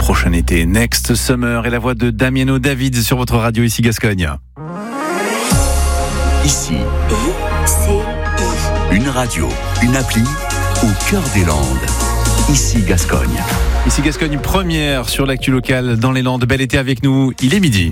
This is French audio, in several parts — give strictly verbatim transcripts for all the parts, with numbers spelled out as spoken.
prochain été. Next Summer et la voix de Damiano David sur votre radio ici Gascogne. Ici, I C I. Une radio, une appli au cœur des Landes. Ici Gascogne. Ici Gascogne, première sur l'actu locale dans les Landes. Bel été avec nous, il est midi.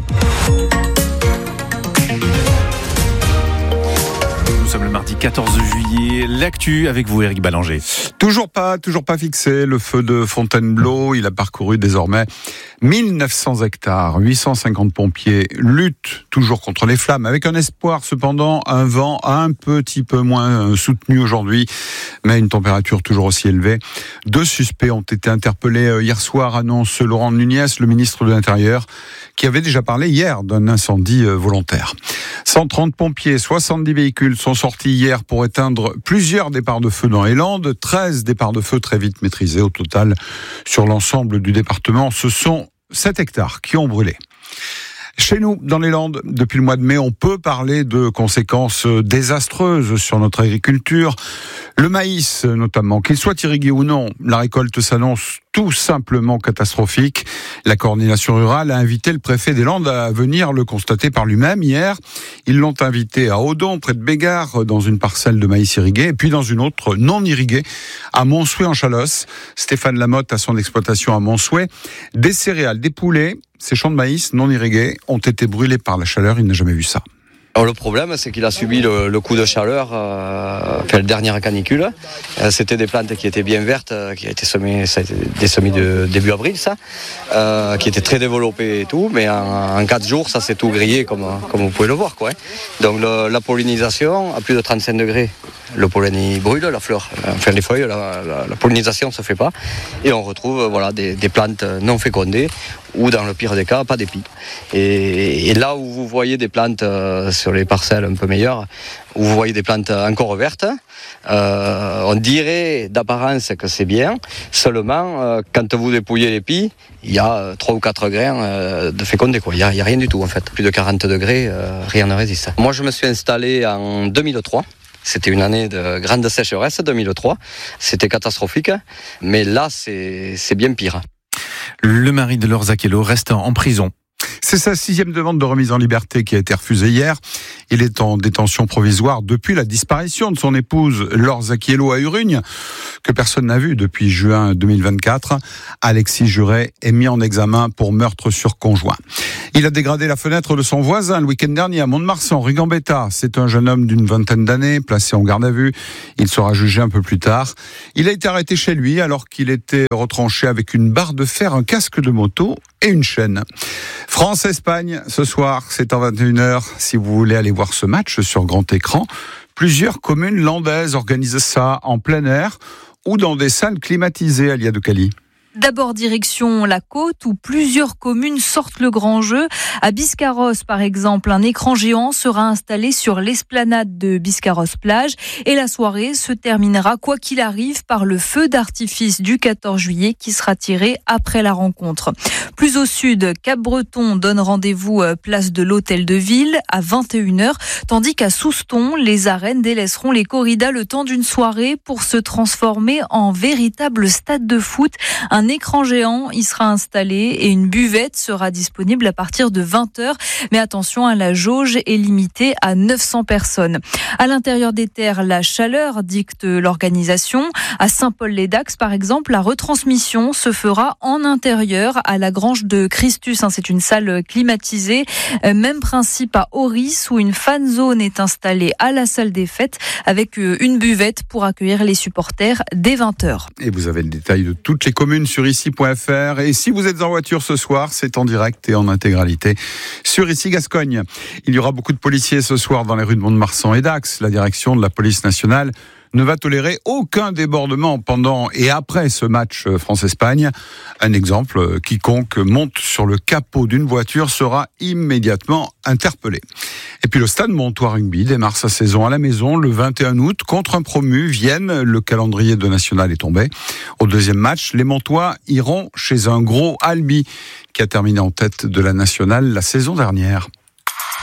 Nous sommes le mardi quatorze juillet. L'actu avec vous, Éric Ballanger. Toujours pas, toujours pas fixé. Le feu de Fontainebleau, il a parcouru désormais mille neuf cents hectares. huit cent cinquante pompiers luttent toujours contre les flammes, avec un espoir cependant, un vent un petit peu moins soutenu aujourd'hui, mais une température toujours aussi élevée. Deux suspects ont été interpellés hier soir, annonce Laurent Nunez, le ministre de l'Intérieur, qui avait déjà parlé hier d'un incendie volontaire. cent trente pompiers, soixante-dix véhicules sont sortis hier pour éteindre plusieurs départs de feu dans les Landes. treize départs de feu très vite maîtrisés. Au total, sur l'ensemble du département, ce sont sept hectares qui ont brûlé. Chez nous, dans les Landes, depuis le mois de mai, on peut parler de conséquences désastreuses sur notre agriculture. Le maïs, notamment, qu'il soit irrigué ou non, la récolte s'annonce tout simplement catastrophique. La coordination rurale a invité le préfet des Landes à venir le constater par lui-même hier. Ils l'ont invité à Audon, près de Bégard, dans une parcelle de maïs irrigué, et puis dans une autre non irriguée, à Montsouet en Chalosse. Stéphane Lamotte a son exploitation à Montsouet. Des céréales, des poulets, ces champs de maïs non irrigués ont été brûlés par la chaleur. Il n'a jamais vu ça. Alors le problème, c'est qu'il a subi le, le coup de chaleur, euh, enfin, la dernière canicule. Euh, c'était des plantes qui étaient bien vertes, euh, qui a été semées, ça a été des semis de début avril, ça, euh, qui étaient très développées et tout, mais en, en quatre jours, ça s'est tout grillé, comme, comme vous pouvez le voir, quoi. Hein. Donc le, la pollinisation, à plus de trente-cinq degrés, le pollen il brûle, la fleur, enfin les feuilles, la, la, la pollinisation ne se fait pas, et on retrouve voilà des, des plantes non fécondées, ou dans le pire des cas, pas d'épis. Et, et là où vous voyez des plantes euh, sur les parcelles un peu meilleures, où vous voyez des plantes encore vertes, euh, on dirait d'apparence que c'est bien, seulement euh, quand vous dépouillez l'épi, il y a trois ou quatre grains euh, de fécondés, quoi. Il n'y a, a rien du tout en fait. Plus de quarante degrés, euh, rien ne résiste. Moi je me suis installé en deux mille trois. C'était une année de grande sécheresse, deux mille trois. C'était catastrophique, mais là c'est, c'est bien pire. Le mari de Laure Zacchiello reste en prison. C'est sa sixième demande de remise en liberté qui a été refusée hier. Il est en détention provisoire depuis la disparition de son épouse Laure Zacchiello à Urugne, que personne n'a vue depuis juin deux mille vingt-quatre. Alexis Juret est mis en examen pour meurtre sur conjoint. Il a dégradé la fenêtre de son voisin le week-end dernier à Mont-de-Marsan, rue Gambetta. C'est un jeune homme d'une vingtaine d'années, placé en garde à vue. Il sera jugé un peu plus tard. Il a été arrêté chez lui alors qu'il était retranché avec une barre de fer, un casque de moto et une chaîne. France-Espagne, ce soir, c'est à vingt et une heures. Si vous voulez aller voir ce match sur grand écran, plusieurs communes landaises organisent ça en plein air ou dans des salles climatisées, Alia de Cali. D'abord direction la côte où plusieurs communes sortent le grand jeu. À Biscarrosse par exemple, un écran géant sera installé sur l'esplanade de Biscarrosse-Plage et la soirée se terminera quoi qu'il arrive par le feu d'artifice du quatorze juillet qui sera tiré après la rencontre. Plus au sud, Cap-Breton donne rendez-vous place de l'Hôtel de Ville à vingt et une heures, tandis qu'à Souston, les arènes délaisseront les corridas le temps d'une soirée pour se transformer en véritable stade de foot. Un écran géant y sera installé et une buvette sera disponible à partir de vingt heures. Mais attention, la jauge est limitée à neuf cents personnes. À l'intérieur des terres, la chaleur dicte l'organisation. À Saint-Paul-les-Dax, par exemple, la retransmission se fera en intérieur à la Grange de Christus. C'est une salle climatisée. Même principe à Oris où une fan zone est installée à la salle des fêtes avec une buvette pour accueillir les supporters dès vingt heures. Et vous avez le détail de toutes les communes sur ici point f r. Et si vous êtes en voiture ce soir, c'est en direct et en intégralité sur Ici Gascogne. Il y aura beaucoup de policiers ce soir dans les rues de Mont-de-Marsan et Dax. La direction de la police nationale ne va tolérer aucun débordement pendant et après ce match France-Espagne. Un exemple, quiconque monte sur le capot d'une voiture sera immédiatement interpellé. Et puis le Stade Montois Rugby démarre sa saison à la maison le vingt et un août contre un promu, Vienne. Le calendrier de National est tombé. Au deuxième match, les Montois iront chez un gros Albi qui a terminé en tête de la Nationale la saison dernière.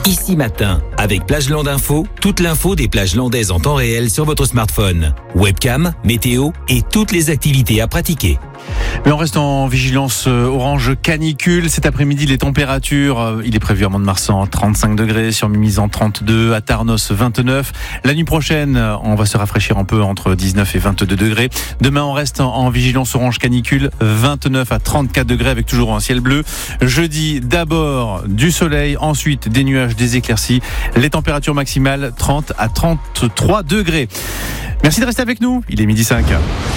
Ici Matin, avec Plageland Info, toute l'info des plages landaises en temps réel sur votre smartphone. Webcam, météo et toutes les activités à pratiquer. Mais on reste en vigilance orange canicule. Cet après-midi, les températures, il est prévu à Mont-de-Marsan trente-cinq degrés, sur Mimizan trente-deux, à Tarnos vingt-neuf. La nuit prochaine, on va se rafraîchir un peu entre dix-neuf et vingt-deux degrés. Demain, on reste en vigilance orange canicule, vingt-neuf à trente-quatre degrés avec toujours un ciel bleu. Jeudi, d'abord du soleil, ensuite des nuages, des éclaircies. Les températures maximales trente à trente-trois degrés. Merci de rester avec nous. Il est midi cinq.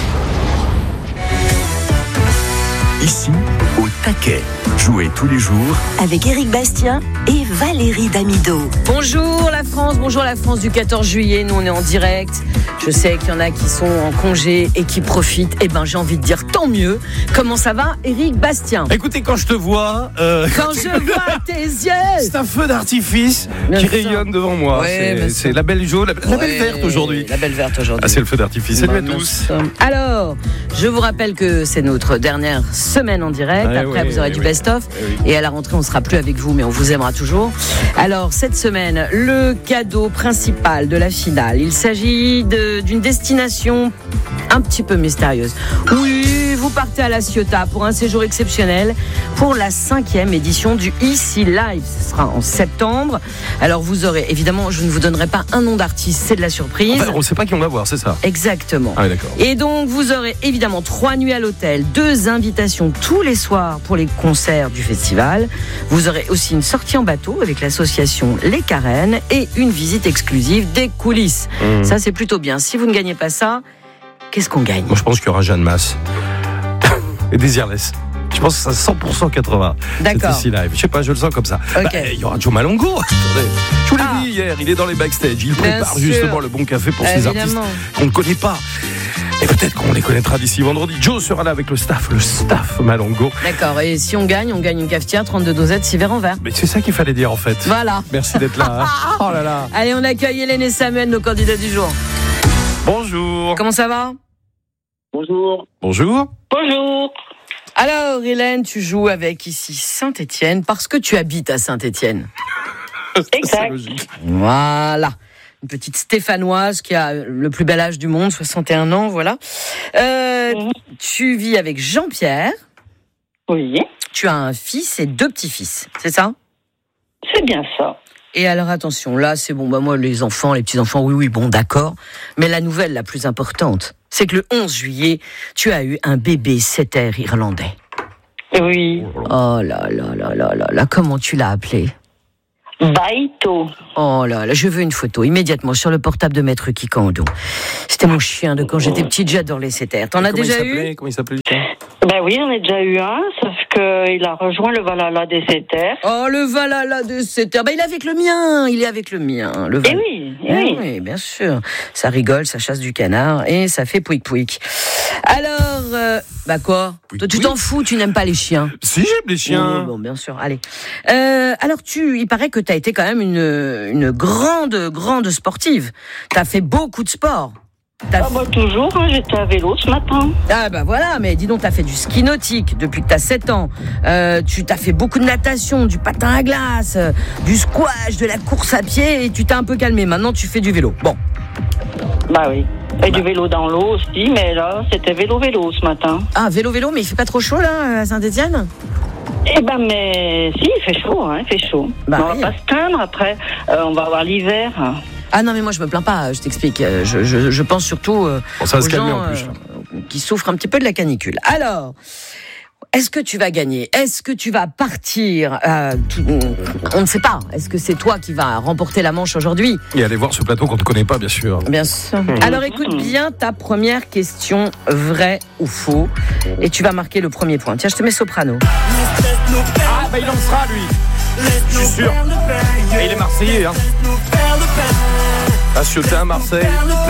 Ici, au taquet. Jouez tous les jours avec Éric Bastien et Valérie Damido. Bonjour la France, bonjour la France du quatorze juillet. Nous on est en direct. Je sais qu'il y en a qui sont en congé et qui profitent. Eh ben j'ai envie de dire tant mieux. Comment ça va, Éric Bastien? Écoutez, quand je te vois, euh, quand je vois tes yeux, c'est un feu d'artifice bien qui sûr. Rayonne devant moi. Ouais, c'est, c'est la belle jaune, la, la ouais, belle verte aujourd'hui. La belle verte aujourd'hui. Ah, c'est le feu d'artifice. Salut à tous. Alors, je vous rappelle que c'est notre dernière semaine en direct. Ah, Après, oui, vous aurez oui, du oui. best-of. Oui. Et à la rentrée, on ne sera plus avec vous, mais on vous aimera toujours. Alors, cette semaine, le cadeau principal de la finale, il s'agit de, d'une destination un petit peu mystérieuse. Oui, vous partez à La Ciotat pour un séjour exceptionnel pour la cinquième édition du Ici Live. Ce sera en septembre. Alors, vous aurez, évidemment, je ne vous donnerai pas un nom d'artiste, c'est de la surprise. Enfin, on ne sait pas qui on va voir, c'est ça? Exactement. Ah, d'accord. Et donc, vous aurez évidemment trois nuits à l'hôtel, deux invitations tous les soirs pour les concerts du festival. Vous aurez aussi une sortie en bateau avec l'association Les Carènes et une visite exclusive des coulisses. Mmh. Ça, c'est plutôt bien. Si vous ne gagnez pas ça, qu'est-ce qu'on gagne? Moi, je pense qu'il y aura Jeanne Masse et Désirless. Je pense que c'est à cent pour cent quatre-vingts. D'accord. C'est ici live. Je sais pas, je le sens comme ça. Okay. Bah, il y aura Joe Malongo. Attendez. Je vous l'ai ah. dit hier, il est dans les backstage. Il Bien prépare sûr. justement le bon café pour Évidemment. ces artistes qu'on ne connaît pas. Et peut-être qu'on les connaîtra d'ici vendredi. Joe sera là avec le staff, le staff Malongo. D'accord, et si on gagne, on gagne une cafetière, trente-deux dosettes, six verres en verre. Mais c'est ça qu'il fallait dire en fait. Voilà. Merci d'être là. Hein. Oh là là. Allez, on accueille Hélène et Samuel, nos candidats du jour. Bonjour. Comment ça va? Bonjour. Bonjour. Bonjour. Alors Hélène, tu joues avec ici Saint-Étienne parce que tu habites à Saint-Étienne. Exact. Voilà. Une petite Stéphanoise qui a le plus bel âge du monde, soixante et un ans, voilà. Euh, mmh. Tu vis avec Jean-Pierre. Oui. Tu as un fils et deux petits-fils, c'est ça? C'est bien ça. Et alors attention, là c'est bon, bah moi les enfants, les petits-enfants, oui, oui, bon d'accord. Mais la nouvelle la plus importante, c'est que le onze juillet, tu as eu un bébé setter irlandais. Oui. Oh là là là là là là, comment tu l'as appelé? Baito. Oh là là, je veux une photo immédiatement sur le portable de Maître Kikando. C'était mon chien de quand j'étais petite, j'adore les setters. T'en as déjà eu? Comment il s'appelait? Ben oui, j'en ai déjà eu un, sauf qu'il a rejoint le Valhalla des setters. Oh, le Valhalla des setters. Ben il est avec le mien, il est avec le mien. Le Val... Eh oui, eh oui. oui. Oui, bien sûr. Ça rigole, ça chasse du canard et ça fait pouic pouic. Alors, euh, bah quoi? Pouic, Toi, tu t'en fous, tu n'aimes pas les chiens? Si, j'aime les chiens. Oh, bon, bien sûr, allez. Euh, alors, tu, il paraît que tu as été quand même une, une grande, grande sportive. Tu as fait beaucoup de sport. T'as... Ah bah toujours, hein, j'étais à vélo ce matin. Ah bah voilà, mais dis donc, t'as fait du ski nautique depuis que t'as sept ans. Euh, tu t'as fait beaucoup de natation, du patin à glace, euh, du squash, de la course à pied, et tu t'es un peu calmé. Maintenant, tu fais du vélo. Bon. Bah oui. Et bah. du vélo dans l'eau aussi, mais là, c'était vélo-vélo ce matin. Ah, vélo-vélo, mais il fait pas trop chaud là, à Saint-Étienne? Eh ben, mais si, il fait chaud, hein, il fait chaud. Bah, on oui. va pas se plaindre après, euh, on va avoir l'hiver. Ah non, mais moi je me plains pas, je t'explique. Je, je, je pense surtout euh, bon, ça va aux se calmer gens en plus. Euh, qui souffrent un petit peu de la canicule. Alors, est-ce que tu vas gagner? Est-ce que tu vas partir euh, tout, on ne sait pas. Est-ce que c'est toi qui vas remporter la manche aujourd'hui? Et aller voir ce plateau qu'on ne connaît pas, bien sûr. Bien sûr. Mmh. Alors écoute bien ta première question, vrai ou faux. Et tu vas marquer le premier point. Tiens, je te mets soprano. Ah, bah il lancera lui. Je suis sûr. Et il est marseillais, hein. La Ciotat, Marseille.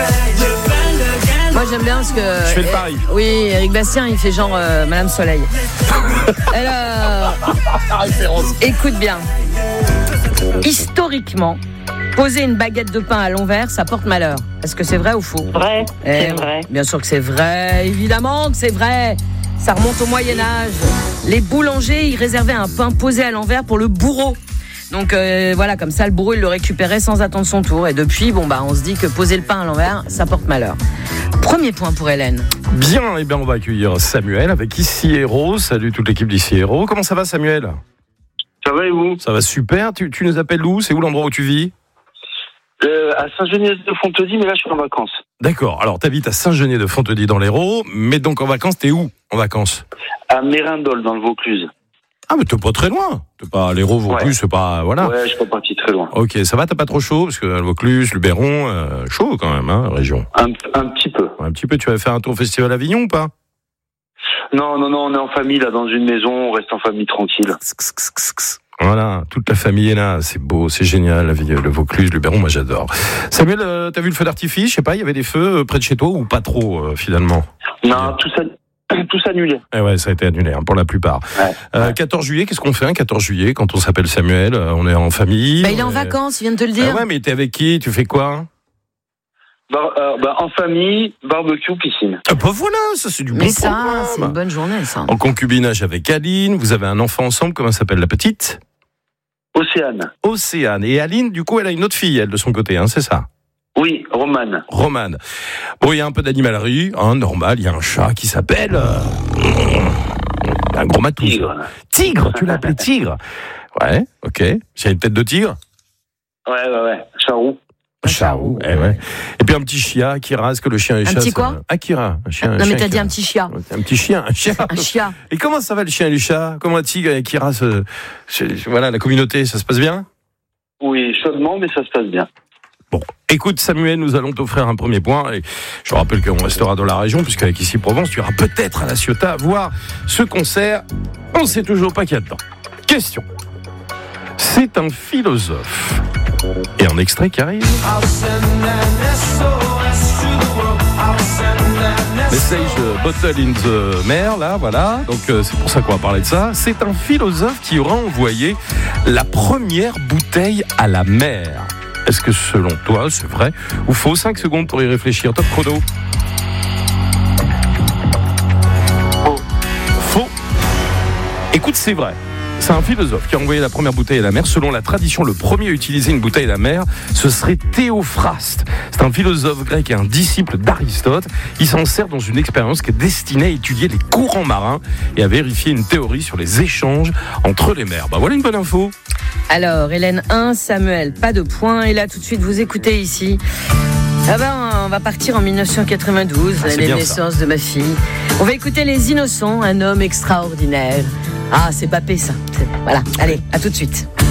Moi j'aime bien ce que... Je fais le pari. Oui, Éric Bastien, il fait genre euh, Madame Soleil. Alors, écoute bien. Historiquement, poser une baguette de pain à l'envers, ça porte malheur. Est-ce que c'est vrai ou faux? Vrai, c'est eh, vrai. Bien sûr que c'est vrai, évidemment que c'est vrai. Ça remonte au Moyen-Âge. Les boulangers, ils réservaient un pain posé à l'envers pour le bourreau. Donc euh, voilà, comme ça, le bourreau, il le récupérait sans attendre son tour. Et depuis, bon bah, on se dit que poser le pain à l'envers, ça porte malheur. Premier point pour Hélène. Bien, et bien on va accueillir Samuel avec Ici Héros. Salut toute l'équipe d'Ici Héros. Comment ça va, Samuel ? Ça va et vous ? Ça va super. Tu, tu nous appelles où ? C'est où l'endroit où tu vis ? euh, À Saint-Genis-de-Fontedy, mais là je suis en vacances. D'accord. Alors t'habites à Saint-Genis-de-Fontedy dans l'Hérault, mais donc en vacances, t'es où en vacances ? À Mérindol, dans le Vaucluse. Ah, mais t'es pas très loin. T'es pas l'Hérault, Vaucluse, ouais. C'est pas voilà. Ouais, je suis pas parti très loin. Ok, ça va, t'as pas trop chaud parce que le Vaucluse, le Luberon, euh, chaud quand même, hein, région. Un, un petit peu. Un petit peu. Tu vas faire un tour au Festival Avignon ou pas ? Non, non, non, on est en famille là, dans une maison, on reste en famille tranquille. Voilà, toute la famille est là, c'est beau, c'est génial, le Vaucluse, le Luberon, moi j'adore. Samuel, euh, t'as vu le feu d'artifice ? Je sais pas, il y avait des feux près de chez toi ou pas trop euh, finalement ? Non, tout ça. Tous annulés. Eh ouais, ça a été annulé hein, pour la plupart. Ouais, euh, ouais. quatorze juillet, qu'est-ce qu'on fait un quatorze juillet quand on s'appelle Samuel ? euh, On est en famille. Bah, il est en est... vacances, il vient de te le dire. Ah ouais, mais t'es avec qui ? Tu fais quoi ? Bah, euh, bah, en famille, barbecue, piscine. Ah bah voilà, ça c'est du bon Mais ça, programme. C'est une bonne journée ça. En concubinage avec Aline, vous avez un enfant ensemble, comment s'appelle la petite ? Océane. Océane. Et Aline, du coup, elle a une autre fille, elle, de son côté, hein, c'est ça ? Oui, Romane. Romane. Bon, il y a un peu d'animalerie, hein, normal. Il y a un chat qui s'appelle... Euh, un gros matou. Tigre. Tigre, tu l'as appelé Tigre. Ouais, ok. C'est une tête de tigre ? Ouais, ouais, ouais. Charou. Charou, eh ouais. Et puis un petit chien qui rase que le chien et le un chat. Un petit quoi ? Akira. Un chien, non, un mais chien t'as dit un petit chien. Un petit chien, un chien. Un chien. Et comment ça va le chien et le chat ? Comment Tigre et Akira se... Voilà, la communauté, ça se passe bien ? Oui, chaudement, mais ça se passe bien. Bon, écoute Samuel, nous allons t'offrir un premier point et je te rappelle qu'on restera dans la région puisqu'avec Ici Provence, tu iras peut-être à la Ciotat voir ce concert. On ne sait toujours pas qui y a dedans. Question. C'est un philosophe. Et un extrait qui arrive. Message Bottle in the Mer, là, voilà. Donc euh, c'est pour ça qu'on va parler de ça. C'est un philosophe qui aura envoyé la première bouteille à la mer. Est-ce que selon toi, c'est vrai ou faux ? cinq secondes pour y réfléchir. Top chrono. Faux. Faux. Écoute, c'est vrai. C'est un philosophe qui a envoyé la première bouteille à la mer. Selon la tradition, le premier à utiliser une bouteille à la mer, ce serait Théophraste. C'est un philosophe grec et un disciple d'Aristote. Il s'en sert dans une expérience qui est destinée à étudier les courants marins et à vérifier une théorie sur les échanges entre les mers. Bah voilà une bonne info. Alors, Hélène un, Samuel, pas de points. Et là, tout de suite, vous écoutez ici. Ah ben, on va partir en dix-neuf cent quatre-vingt-douze, ah, l'année de naissance ça. de ma fille. On va écouter Les Innocents, un homme extraordinaire. Ah, c'est Papé, ça. C'est... Voilà, allez, à tout de suite.